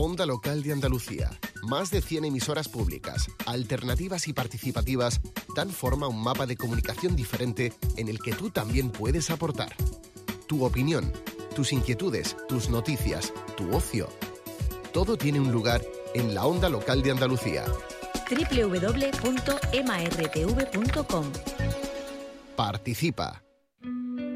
Onda Local de Andalucía. Más de 100 emisoras públicas, alternativas y participativas dan forma a un mapa de comunicación diferente en el que tú también puedes aportar. Tu opinión, tus inquietudes, tus noticias, tu ocio. Todo tiene un lugar en la Onda Local de Andalucía. www.emartv.com. Participa.